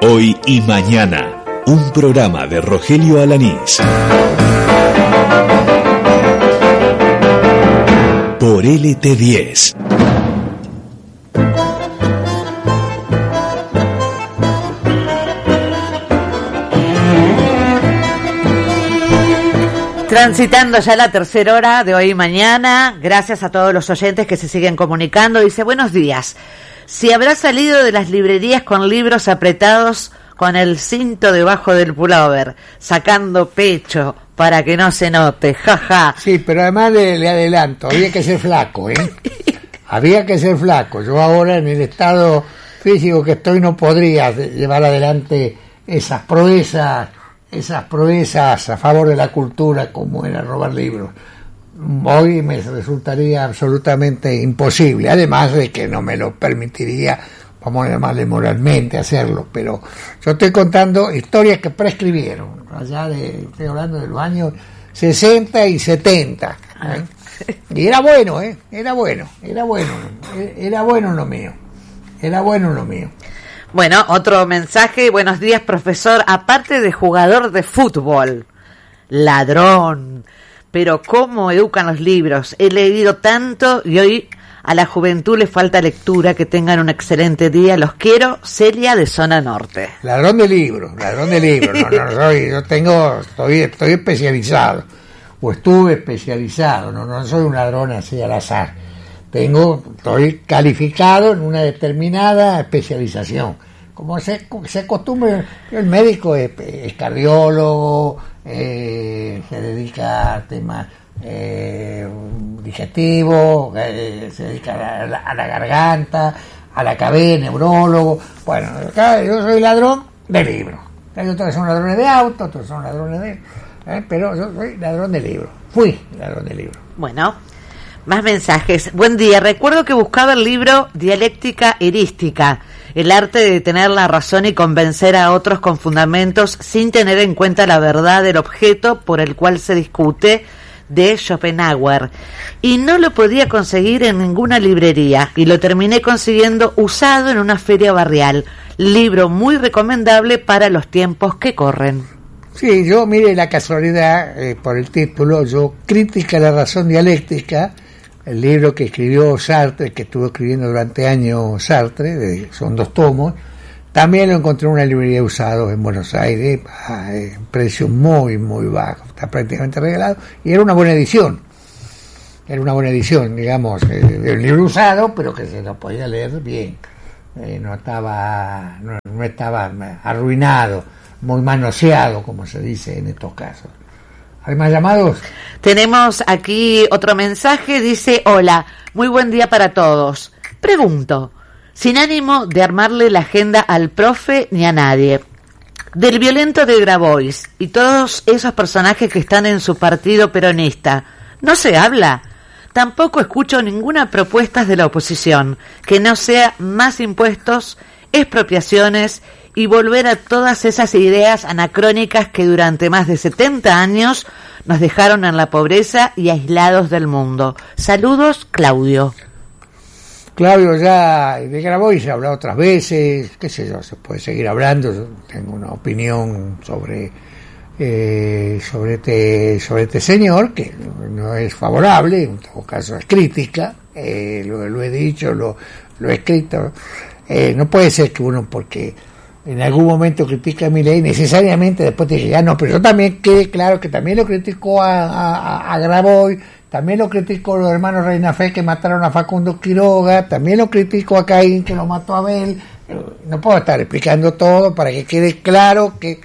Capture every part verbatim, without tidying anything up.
Hoy y Mañana, un programa de Rogelio Alanís. Por L T diez. Transitando ya la tercera hora de Hoy y Mañana, gracias a todos los oyentes que se siguen comunicando. Dice, buenos días. Si habrá salido de las librerías con libros apretados con el cinto debajo del pullover, sacando pecho para que no se note, jaja. Sí, pero además le, le adelanto, había que ser flaco, ¿eh? Había que ser flaco. Yo ahora en el estado físico que estoy no podría llevar adelante esas proezas, esas proezas a favor de la cultura como era robar libros. Hoy me resultaría absolutamente imposible, además de que no me lo permitiría, vamos a llamarle moralmente, hacerlo, pero yo estoy contando historias que prescribieron, allá de, estoy hablando de los años sesenta y setenta, ¿eh? Y era bueno, ¿eh? Era bueno, era bueno, era bueno lo mío, era bueno lo mío. Bueno, otro mensaje, buenos días profesor, aparte de jugador de fútbol, ladrón, pero cómo educan los libros, he leído tanto y hoy a la juventud le falta lectura, que tengan un excelente día, los quiero, Celia de Zona Norte. Ladrón de libros, ladrón de libros, no, no, soy, yo tengo, estoy, estoy especializado, o estuve especializado, no, no soy un ladrón así al azar, tengo, estoy calificado en una determinada especialización, como se, se acostumbra, el médico es, es cardiólogo, eh, se dedica a temas eh, digestivos, eh, se dedica a la, a la garganta, a la cabeza, neurólogo. Bueno, yo soy ladrón de libros. Hay otros que son ladrones de auto, otros son ladrones de... Eh, pero yo soy ladrón de libros. Fui ladrón de libros. Bueno, más mensajes. Buen día. Recuerdo que buscaba el libro Dialéctica Erística, el arte de tener la razón y convencer a otros con fundamentos sin tener en cuenta la verdad del objeto por el cual se discute, de Schopenhauer, y no lo podía conseguir en ninguna librería y lo terminé consiguiendo usado en una feria barrial. Libro muy recomendable para los tiempos que corren. Sí, yo, mire la casualidad, eh, por el título, yo Crítica a la razón dialéctica, el libro que escribió Sartre, que estuvo escribiendo durante años Sartre, de, son dos tomos, también lo encontré en una librería usado en Buenos Aires, a un precio muy, muy bajo, está prácticamente regalado, y era una buena edición, era una buena edición, digamos, eh, de un libro usado, pero que se lo podía leer bien, eh, no estaba, no, no estaba arruinado, muy manoseado, como se dice en estos casos. ¿Hay más llamados? Tenemos aquí otro mensaje, dice, hola, muy buen día para todos. Pregunto, sin ánimo de armarle la agenda al profe ni a nadie, del violento de Grabois y todos esos personajes que están en su partido peronista, ¿no se habla? Tampoco escucho ninguna propuesta de la oposición, que no sea más impuestos, expropiaciones y volver a todas esas ideas anacrónicas que durante más de setenta años nos dejaron en la pobreza y aislados del mundo. Saludos, Claudio. Claudio, ya de Grabois se ha hablado otras veces, qué sé yo, se puede seguir hablando, yo tengo una opinión sobre eh, sobre este sobre este señor, que no es favorable, en todo caso es crítica, eh, lo, lo he dicho, lo, lo he escrito, eh, no puede ser que uno, porque en algún momento critica a Milei, necesariamente después te diga, no, pero yo también quede claro que también lo criticó a, a, a Grabois, también lo criticó a los hermanos Reina Fe que mataron a Facundo Quiroga, también lo critico a Caín que lo mató a Abel. No puedo estar explicando todo para que quede claro que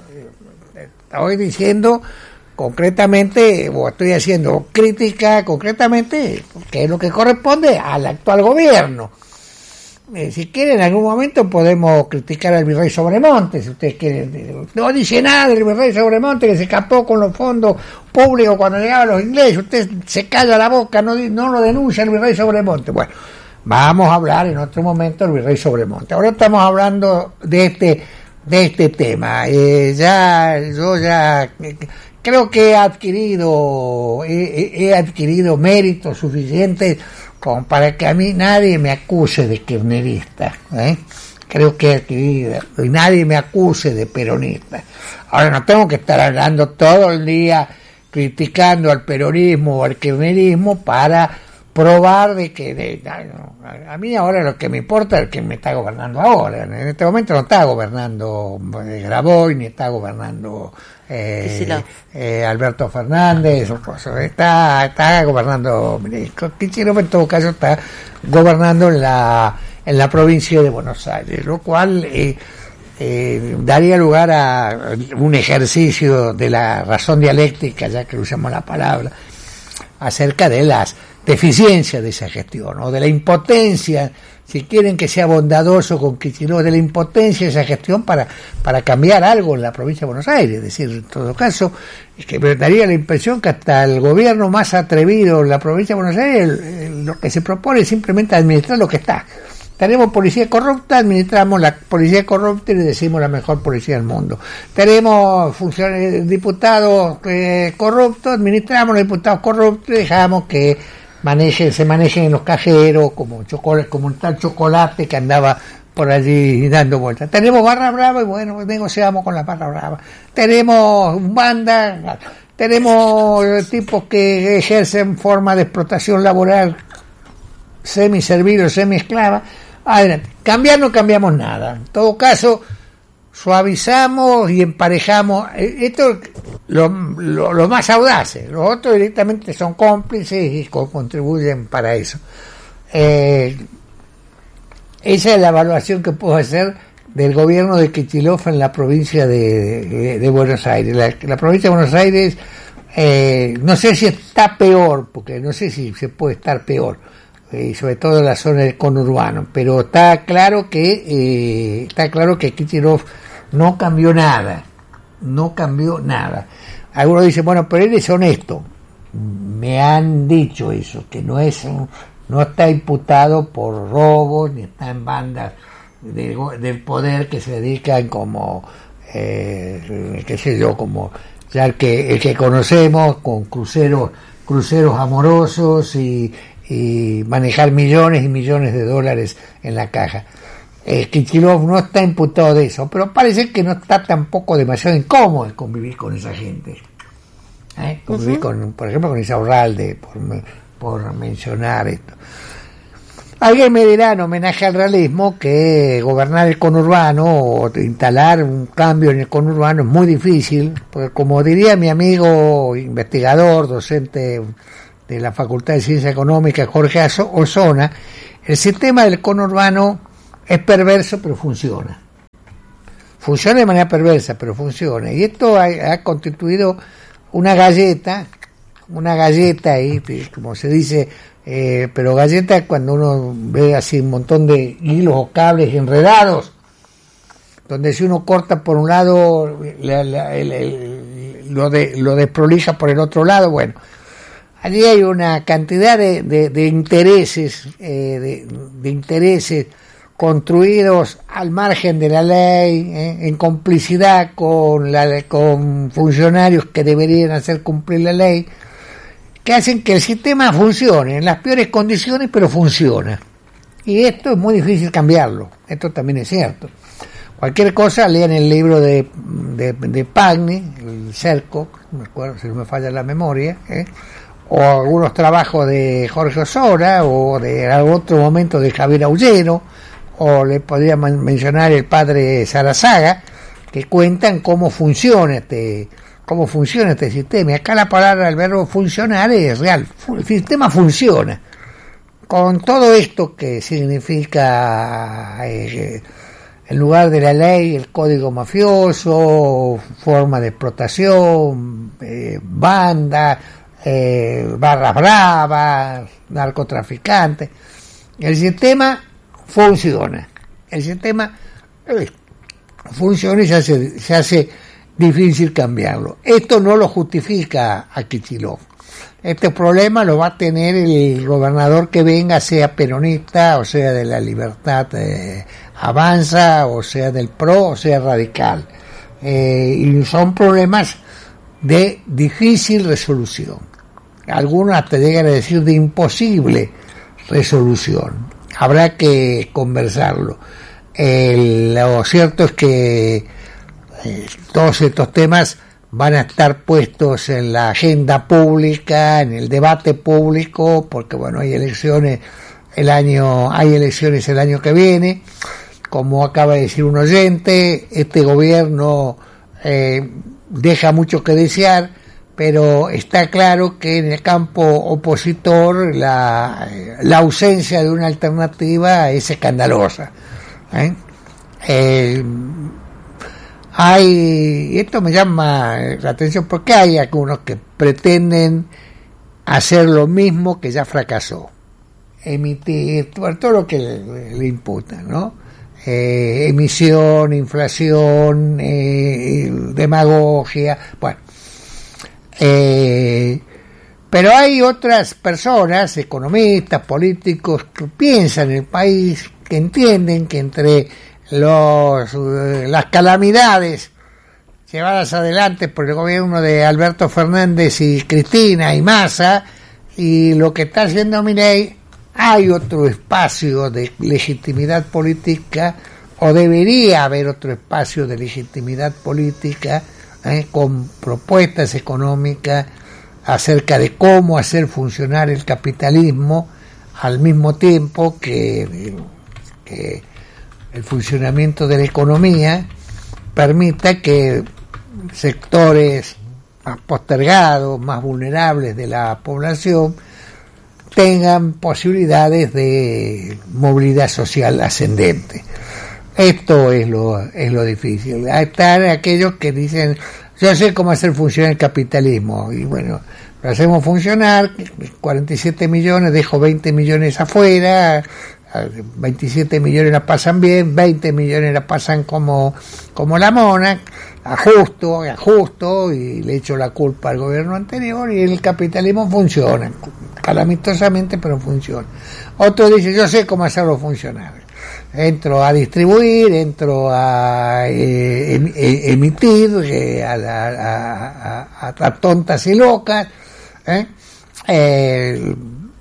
estoy diciendo concretamente, o estoy haciendo crítica concretamente, que es lo que corresponde al actual gobierno. Eh, si quieren, en algún momento podemos criticar al virrey Sobremonte, si ustedes quieren. No dice nada del virrey Sobremonte, que se escapó con los fondos públicos cuando llegaban los ingleses. Usted se calla la boca, no, no lo denuncia el virrey Sobremonte. Bueno, vamos a hablar en otro momento del virrey Sobremonte. Ahora estamos hablando de este de este tema. Eh, ya yo ya eh, creo que he adquirido he, he adquirido méritos suficientes como para que a mí nadie me acuse de kirchnerista, ¿eh? creo que aquí nadie me acuse de peronista. Ahora no tengo que estar hablando todo el día criticando al peronismo o al kirchnerismo para probar de que de, no, a mí ahora lo que me importa es que me está gobernando ahora. En este momento no está gobernando Grabois ni está gobernando eh, eh, Alberto Fernández o cosas. Está, está gobernando Kicillof, en todo caso está gobernando en la en la provincia de Buenos Aires, lo cual eh, eh, daría lugar a un ejercicio de la razón dialéctica, ya que usamos la palabra, acerca de las deficiencias de esa gestión, o de la impotencia, si quieren que sea bondadoso con Kicillof, de la impotencia de esa gestión para, para cambiar algo en la provincia de Buenos Aires. Es decir, en todo caso, es que me daría la impresión que hasta el gobierno más atrevido en la provincia de Buenos Aires, el, el, lo que se propone es simplemente administrar lo que está. Tenemos policía corrupta, administramos la policía corrupta y le decimos la mejor policía del mundo. Tenemos funcionarios, diputados eh, corruptos, administramos los diputados corruptos y dejamos que manejen, se manejen en los cajeros como chocolate, como un tal chocolate que andaba por allí dando vueltas. Tenemos barra brava y bueno, negociamos con la barra brava. Tenemos bandas, tenemos tipos que ejercen forma de explotación laboral semi-servil o semi-esclava. Adelante. Cambiar no cambiamos nada. En todo caso, suavizamos y emparejamos. Esto es lo, lo, lo más audaces. Los otros directamente son cómplices y contribuyen para eso. Eh, esa es la evaluación que puedo hacer del gobierno de Kicillof en la provincia de, de, de Buenos Aires. La, la provincia de Buenos Aires, eh, no sé si está peor, porque no sé si se puede estar peor, y sobre todo en la zona del conurbano, pero está claro que eh, está claro que Kicillof no cambió nada, no cambió nada. Algunos dicen, bueno, pero él es honesto. Me han dicho eso, que no es un, no está imputado por robos, ni está en bandas de, del poder que se dedican como, eh, qué sé yo, como ya el que, el que conocemos, con cruceros, cruceros amorosos y y manejar millones y millones de dólares en la caja. Eh, Kicillof no está imputado de eso, pero parece que no está tampoco demasiado incómodo en convivir con esa gente. ¿Eh? Convivir uh-huh. con, por ejemplo, con Insaurralde, por, por mencionar esto. Alguien me dirá, en homenaje al realismo, que gobernar el conurbano o instalar un cambio en el conurbano es muy difícil, porque como diría mi amigo investigador, docente de la Facultad de Ciencia Económica, Jorge Osona, el sistema del conurbano es perverso, pero funciona. Funciona de manera perversa, pero funciona. Y esto ha, ha constituido una galleta, una galleta ahí, como se dice, eh, pero galleta cuando uno ve así un montón de hilos o cables enredados, donde si uno corta por un lado, la, la, el, el, lo, de, lo desprolija por el otro lado, bueno. Allí hay una cantidad de, de, de intereses, eh, de, de intereses construidos al margen de la ley, eh, en complicidad con, la, con funcionarios que deberían hacer cumplir la ley, que hacen que el sistema funcione en las peores condiciones, pero funciona. Y esto es muy difícil cambiarlo, esto también es cierto. Cualquier cosa, lean el libro de, de, de Pagni, el Cerco, no me acuerdo si no me falla la memoria, eh, o algunos trabajos de Jorge Osona, o de algún otro momento de Javier Aullero, o le podría mencionar el padre Sarazaga, que cuentan cómo funciona este cómo funciona este sistema. Y acá la palabra, el verbo funcionar es real, el sistema funciona. Con todo esto que significa, eh, en lugar de la ley, el código mafioso, forma de explotación, eh, banda, Eh, barras bravas, narcotraficantes. El sistema funciona, el sistema eh, funciona y se hace, se hace difícil cambiarlo. Esto no lo justifica a Kicillof. Este problema lo va a tener el gobernador que venga, sea peronista, o sea de la Libertad eh, Avanza, o sea del P R O, o sea radical. Eh, y son problemas de difícil resolución. Algunos hasta llegan a decir de imposible resolución. Habrá que conversarlo. Eh, lo cierto es que eh, todos estos temas van a estar puestos en la agenda pública, en el debate público, porque bueno, hay elecciones el año, hay elecciones el año que viene. Como acaba de decir un oyente, este gobierno eh, deja mucho que desear, pero está claro que en el campo opositor la, la ausencia de una alternativa es escandalosa. ¿eh? Eh, hay, esto me llama la atención porque hay algunos que pretenden hacer lo mismo que ya fracasó, emitir todo lo que le, le imputan, ¿no? Eh, emisión, inflación, eh, demagogia, bueno. Eh, pero hay otras personas, economistas, políticos, que piensan en el país, que entienden que entre los eh, las calamidades llevadas adelante por el gobierno de Alberto Fernández y Cristina y Massa y lo que está haciendo Milei, hay otro espacio de legitimidad política, o debería haber otro espacio de legitimidad política, eh, con propuestas económicas acerca de cómo hacer funcionar el capitalismo al mismo tiempo que, que el funcionamiento de la economía permita que sectores más postergados, más vulnerables de la población tengan posibilidades de movilidad social ascendente. Esto es lo es lo difícil. Están aquellos que dicen, yo sé cómo hacer funcionar el capitalismo, y bueno, lo hacemos funcionar, cuarenta y siete millones, dejo veinte millones afuera, veintisiete millones la pasan bien, veinte millones la pasan como, como la mona, ajusto, ajusto, y le echo la culpa al gobierno anterior, y el capitalismo funciona, calamitosamente, pero funciona. Otro dice, yo sé cómo hacerlo funcionar. Entro a distribuir, entro a eh, em, eh, emitir eh, a, a, a, a, a tontas y locas, ¿eh? Eh,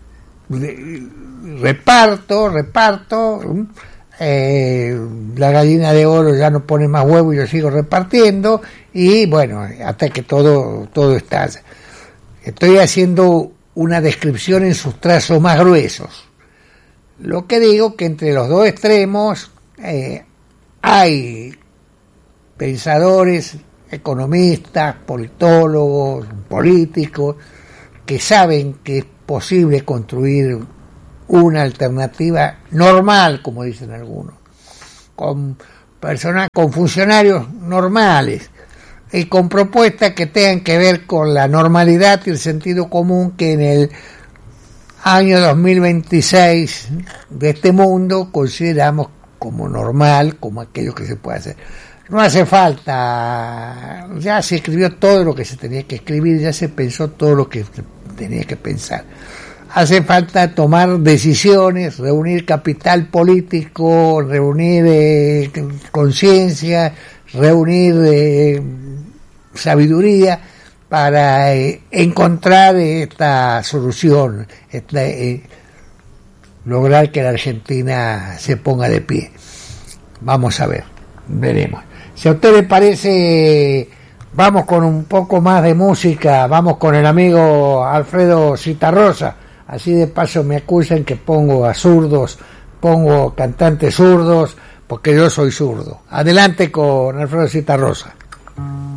reparto, reparto, eh, la gallina de oro ya no pone más huevo y yo sigo repartiendo, y bueno, hasta que todo, todo estalla. Estoy haciendo una descripción en sus trazos más gruesos. Lo que digo que entre los dos extremos eh, hay pensadores, economistas, politólogos, políticos, que saben que es posible construir una alternativa normal, como dicen algunos, con personas, con funcionarios normales y con propuestas que tengan que ver con la normalidad y el sentido común que en el año dos mil veintiséis de este mundo consideramos como normal, como aquello que se puede hacer. No hace falta, ya se escribió todo lo que se tenía que escribir, ya se pensó todo lo que se tenía que pensar. Hace falta tomar decisiones, reunir capital político, reunir eh, conciencia, reunir eh, sabiduría para eh, encontrar esta solución, esta, eh, lograr que la Argentina se ponga de pie. Vamos a ver, veremos. Si a usted le parece, vamos con un poco más de música, vamos con el amigo Alfredo Citarrosa. Así de paso me acusan que pongo a zurdos, pongo cantantes zurdos, porque yo soy zurdo. Adelante con Alfredo Citarrosa.